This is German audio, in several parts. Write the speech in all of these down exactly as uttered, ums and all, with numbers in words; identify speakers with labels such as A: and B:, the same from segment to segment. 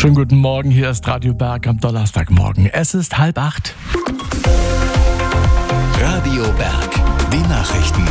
A: Schönen guten Morgen, hier ist Radio Berg am Donnerstagmorgen. Es ist halb acht.
B: Radio Berg, die Nachrichten.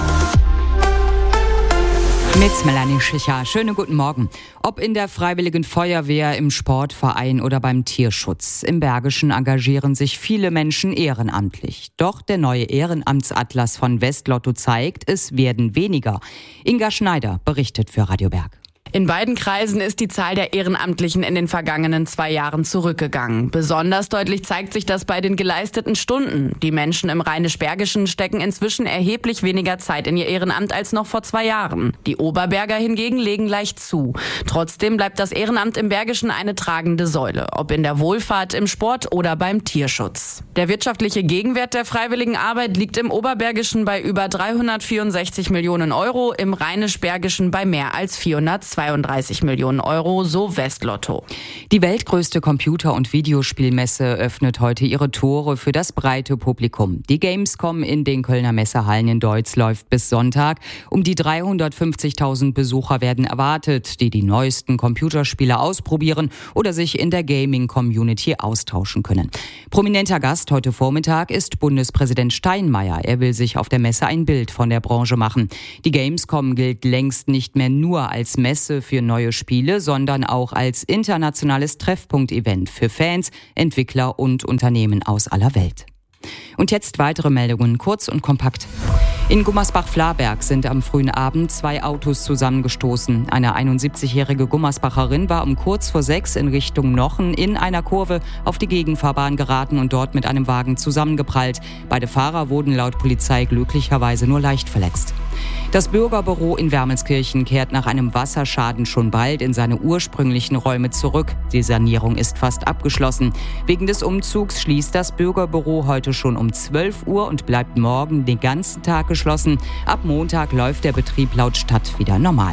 C: Mit Melanie Schicher. Schönen guten Morgen. Ob in der Freiwilligen Feuerwehr, im Sportverein oder beim Tierschutz. Im Bergischen engagieren sich viele Menschen ehrenamtlich. Doch der neue Ehrenamtsatlas von Westlotto zeigt, es werden weniger. Inga Schneider berichtet für Radio Berg.
D: In beiden Kreisen ist die Zahl der Ehrenamtlichen in den vergangenen zwei Jahren zurückgegangen. Besonders deutlich zeigt sich das bei den geleisteten Stunden. Die Menschen im Rheinisch-Bergischen stecken inzwischen erheblich weniger Zeit in ihr Ehrenamt als noch vor zwei Jahren. Die Oberberger hingegen legen leicht zu. Trotzdem bleibt das Ehrenamt im Bergischen eine tragende Säule, ob in der Wohlfahrt, im Sport oder beim Tierschutz. Der wirtschaftliche Gegenwert der freiwilligen Arbeit liegt im Oberbergischen bei über dreihundertvierundsechzig Millionen Euro, im Rheinisch-Bergischen bei mehr als vierhundertzweiunddreißig Millionen Euro, so Westlotto.
C: Die weltgrößte Computer- und Videospielmesse öffnet heute ihre Tore für das breite Publikum. Die Gamescom in den Kölner Messehallen in Deutz läuft bis Sonntag. Um die dreihundertfünfzigtausend Besucher werden erwartet, die die neuesten Computerspiele ausprobieren oder sich in der Gaming-Community austauschen können. Prominenter Gast heute Vormittag ist Bundespräsident Steinmeier. Er will sich auf der Messe ein Bild von der Branche machen. Die Gamescom gilt längst nicht mehr nur als Messe für neue Spiele, sondern auch als internationales Treffpunkt-Event für Fans, Entwickler und Unternehmen aus aller Welt. Und jetzt weitere Meldungen, kurz und kompakt. In Gummersbach-Flaberg sind am frühen Abend zwei Autos zusammengestoßen. Eine einundsiebzigjährige Gummersbacherin war um kurz vor sechs in Richtung Nochen in einer Kurve auf die Gegenfahrbahn geraten und dort mit einem Wagen zusammengeprallt. Beide Fahrer wurden laut Polizei glücklicherweise nur leicht verletzt. Das Bürgerbüro in Wermelskirchen kehrt nach einem Wasserschaden schon bald in seine ursprünglichen Räume zurück. Die Sanierung ist fast abgeschlossen. Wegen des Umzugs schließt das Bürgerbüro heute schon um zwölf Uhr und bleibt morgen den ganzen Tag geschlossen. Ab Montag läuft der Betrieb laut Stadt wieder normal.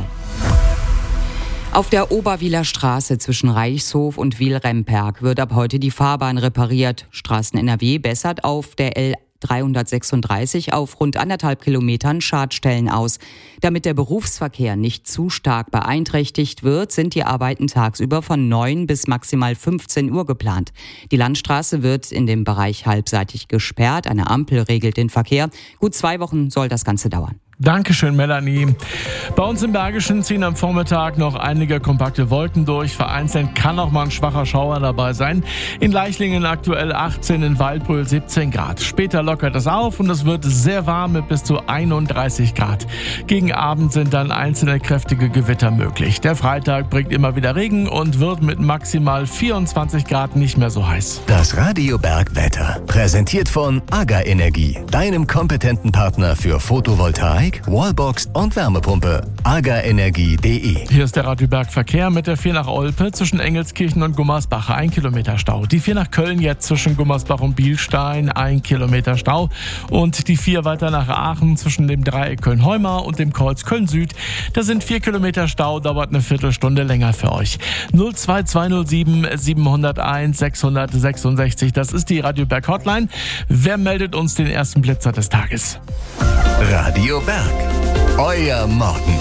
C: Auf der Oberwieler Straße zwischen Reichshof und Wil-Remperg wird ab heute die Fahrbahn repariert. Straßen N R W bessert auf der L dreihundertsechsunddreißig auf rund anderthalb Kilometern Schadstellen aus. Damit der Berufsverkehr nicht zu stark beeinträchtigt wird, sind die Arbeiten tagsüber von neun bis maximal fünfzehn Uhr geplant. Die Landstraße wird in dem Bereich halbseitig gesperrt. Eine Ampel regelt den Verkehr. Gut zwei Wochen soll das Ganze dauern.
A: Dankeschön, Melanie. Bei uns im Bergischen ziehen am Vormittag noch einige kompakte Wolken durch. Vereinzelt kann auch mal ein schwacher Schauer dabei sein. In Leichlingen aktuell achtzehn, in Waldbröl siebzehn Grad. Später lockert es auf und es wird sehr warm mit bis zu einunddreißig Grad. Gegen Abend sind dann einzelne kräftige Gewitter möglich. Der Freitag bringt immer wieder Regen und wird mit maximal vierundzwanzig Grad nicht mehr so heiß.
B: Das Radio Berg Wetter, präsentiert von AGA Energie, deinem kompetenten Partner für Photovoltaik, Wallbox und Wärmepumpe. agaenergie punkt de.
A: Hier ist der Radio Berg Verkehr mit der vier nach Olpe zwischen Engelskirchen und Gummersbach. Ein Kilometer Stau. Die vier nach Köln jetzt zwischen Gummersbach und Bielstein. Ein Kilometer Stau. Und die vier weiter nach Aachen zwischen dem Dreieck Köln-Heumar und dem Kreuz Köln-Süd. Da sind vier Kilometer Stau. Dauert eine Viertelstunde länger für euch. null zwei zwei null sieben sieben null eins sechs sechs sechs. Das ist die Radio Berg Hotline. Wer meldet uns den ersten Blitzer des Tages?
B: Radio Berg, euer Morgen.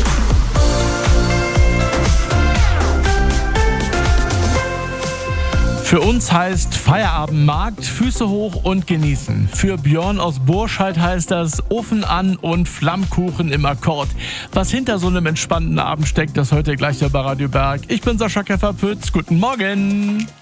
A: Für uns heißt Feierabendmarkt, Füße hoch und genießen. Für Björn aus Burscheid heißt das Ofen an und Flammkuchen im Akkord. Was hinter so einem entspannten Abend steckt, das hört ihr gleich hier bei Radio Berg. Ich bin Sascha Keffer-Pütz. Guten Morgen.